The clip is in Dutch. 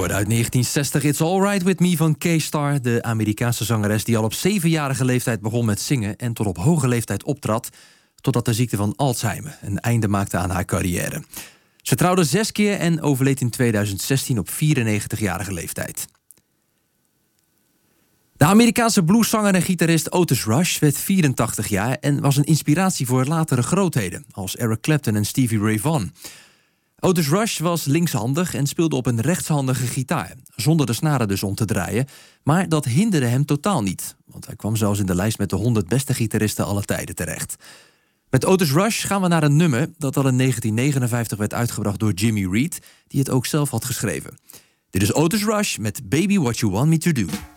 hoorde uit 1960 It's Alright With Me van K-Star, de Amerikaanse zangeres die al op 7-jarige leeftijd begon met zingen en tot op hoge leeftijd optrad, totdat de ziekte van Alzheimer een einde maakte aan haar carrière. Ze trouwde 6 keer en overleed in 2016 op 94-jarige leeftijd. De Amerikaanse blueszanger en gitarist Otis Rush werd 84 jaar en was een inspiratie voor latere grootheden als Eric Clapton en Stevie Ray Vaughan. Otis Rush was linkshandig en speelde op een rechtshandige gitaar, zonder de snaren dus om te draaien, maar dat hinderde hem totaal niet, want hij kwam zelfs in de lijst met de 100 beste gitaristen aller tijden terecht. Met Otis Rush gaan we naar een nummer dat al in 1959 werd uitgebracht door Jimmy Reed, die het ook zelf had geschreven. Dit is Otis Rush met Baby What You Want Me To Do.